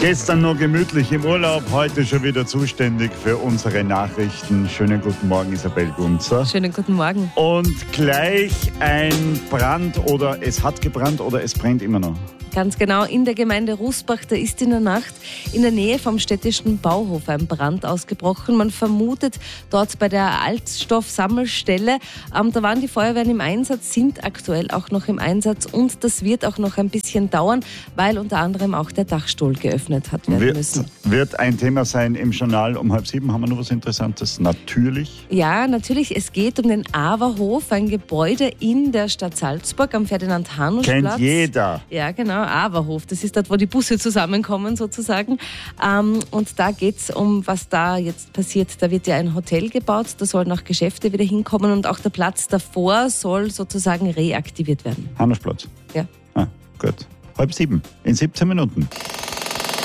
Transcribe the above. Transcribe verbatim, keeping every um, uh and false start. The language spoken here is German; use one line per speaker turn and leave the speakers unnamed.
Gestern noch gemütlich im Urlaub, heute schon wieder zuständig für unsere Nachrichten. Schönen guten Morgen, Isabel Gunzer.
Schönen guten Morgen.
Und gleich ein Brand oder es hat gebrannt oder es brennt immer noch.
Ganz genau, in der Gemeinde Rusbach, da ist in der Nacht in der Nähe vom städtischen Bauhof ein Brand ausgebrochen. Man vermutet dort bei der Altstoffsammelstelle, ähm, da waren die Feuerwehren im Einsatz, sind aktuell auch noch im Einsatz und das wird auch noch ein bisschen dauern, weil unter anderem auch der Dachstuhl geöffnet hat werden
wird,
müssen.
Wird ein Thema sein im Journal um halb sieben. Haben wir noch was Interessantes? Natürlich.
Ja, natürlich. Es geht um den Averhof, ein Gebäude in der Stadt Salzburg am Ferdinand-Hanusch-Platz.
Kennt jeder.
Ja, genau. Averhof, das ist dort, wo die Busse zusammenkommen sozusagen. Ähm, und da geht es um, was da jetzt passiert. Da wird ja ein Hotel gebaut, da sollen auch Geschäfte wieder hinkommen und auch der Platz davor soll sozusagen reaktiviert werden.
Hanuschplatz.
Ja.
Ah, gut. Halb sieben, in siebzehn Minuten.